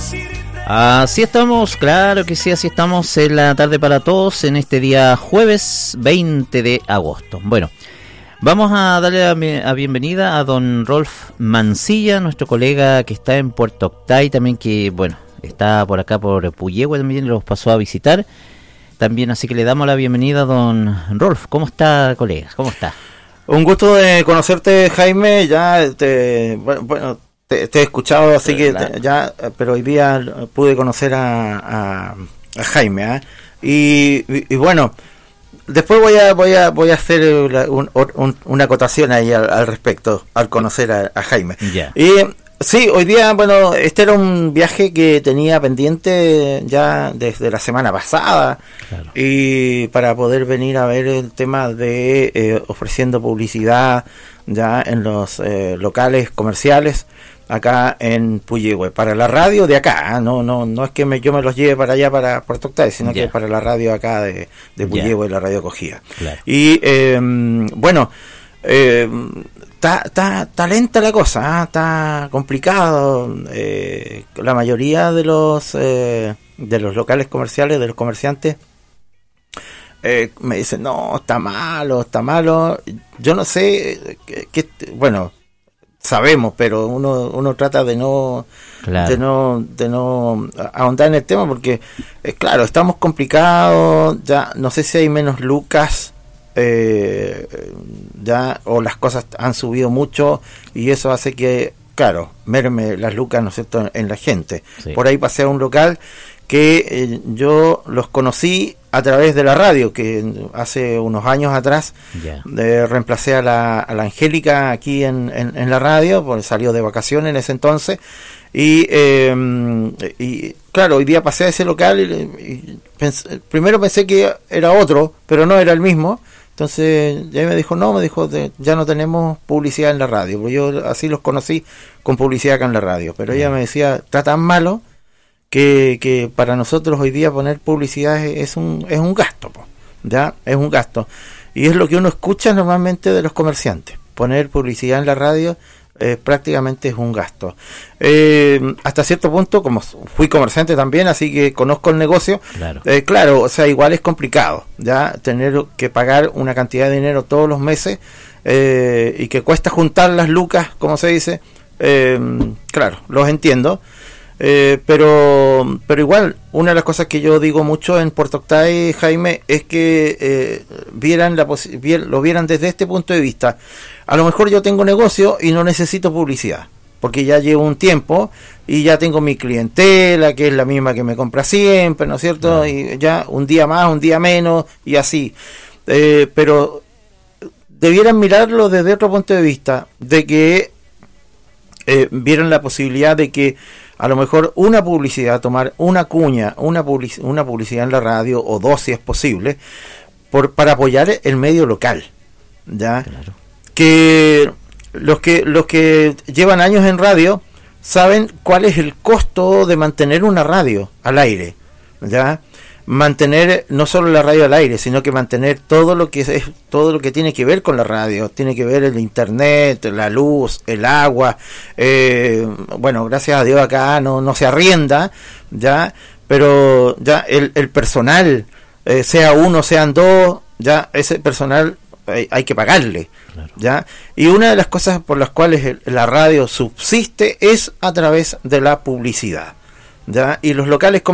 Así estamos, claro que sí, así estamos en la tarde para todos en este día jueves 20 de agosto. Bueno, vamos a darle la bienvenida a don Rolf Mancilla, nuestro colega que está en Puerto Octay, también que, bueno, está por acá por Puyehue, también los pasó a visitar. También, así que le damos la bienvenida a don Rolf. ¿Cómo está, colega? ¿Cómo está? Un gusto de conocerte, Jaime. Ya te he escuchado, así que claro. Pero hoy día pude conocer a Jaime, ¿eh? Y bueno, después voy a hacer una acotación ahí al respecto, al conocer a Jaime. Yeah. Y sí, hoy día, bueno, este era un viaje que tenía pendiente ya desde la semana pasada, claro. Y para poder venir a ver el tema de ofreciendo publicidad ya en los locales comerciales acá en Puyehue, para la radio de acá, ¿eh? No es que yo me los lleve para allá para Puerto Octay, sino que para la radio acá de Puyehue, la radio acogida. Claro. Y bueno, está lenta la cosa, ¿eh? Está complicado. La mayoría de los locales comerciales, de los comerciantes, me dicen, no, está malo. Yo no sé, bueno, sabemos, pero uno trata de no ahondar en el tema, porque claro, estamos complicados, ya no sé si hay menos lucas, ya, o las cosas han subido mucho y eso hace que, claro, merme las lucas, ¿no es cierto?, en la gente. Sí. Por ahí pasé a un local que yo los conocí a través de la radio, que hace unos años atrás reemplacé a la Angélica aquí en la radio, porque salió de vacaciones en ese entonces, y claro, hoy día pasé a ese local y primero pensé que era otro, pero no era el mismo. Entonces ya me dijo, ya no tenemos publicidad en la radio, porque yo así los conocí con publicidad acá en la radio, pero ella me decía, está tan malo que para nosotros hoy día poner publicidad es un gasto, ya es un gasto, y es lo que uno escucha normalmente de los comerciantes. Poner publicidad en la radio prácticamente es un gasto. Hasta cierto punto, como fui comerciante también, así que conozco el negocio. Claro, o sea, igual es complicado ya tener que pagar una cantidad de dinero todos los meses, y que cuesta juntar las lucas, como se dice. Claro, los entiendo. Pero igual, una de las cosas que yo digo mucho en Puerto Octay, Jaime, es que lo vieran desde este punto de vista. A lo mejor yo tengo negocio y no necesito publicidad, porque ya llevo un tiempo y ya tengo mi clientela, que es la misma que me compra siempre, ¿no es cierto? Y ya un día más, un día menos, y así. Pero debieran mirarlo desde otro punto de vista, de que vieran la posibilidad de que a lo mejor una publicidad, tomar una cuña, una publicidad en la radio, o dos si es posible, para apoyar el medio local, ¿ya? Claro. Que los que llevan años en radio saben cuál es el costo de mantener una radio al aire, ¿ya? Mantener no solo la radio al aire, sino que mantener todo lo que tiene que ver con la radio. Tiene que ver el internet, la luz, el agua. Bueno, gracias a Dios acá no se arrienda, ya, pero ya el personal, sea uno, sean dos, ya ese personal hay que pagarle. Claro. ¿Ya? Y una de las cosas por las cuales la radio subsiste es a través de la publicidad, ¿ya? Y los locales